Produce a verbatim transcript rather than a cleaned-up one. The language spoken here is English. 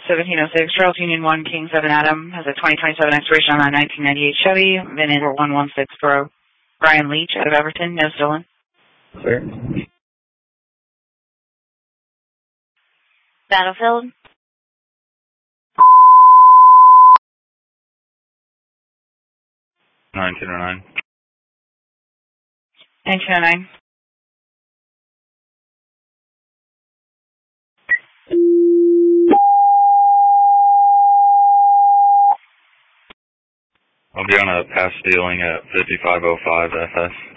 seventeen oh six, Charles Union one, King seven Adam, has a twenty twenty-seven expiration on a nineteen ninety-eight Chevy, V I N number one one six Bro. Brian Leach out of Everton, no stolen. Clear. Battlefield. nineteen oh nine. nineteen oh nine. I'll be on a pass stealing at fifty-five oh five F S.